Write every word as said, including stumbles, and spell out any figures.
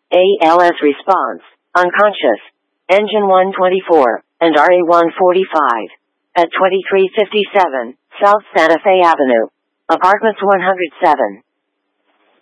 A L S response, unconscious. Engine one twenty-four, and R A one forty-five. At twenty-three fifty-seven, South Santa Fe Avenue. Apartments one oh seven.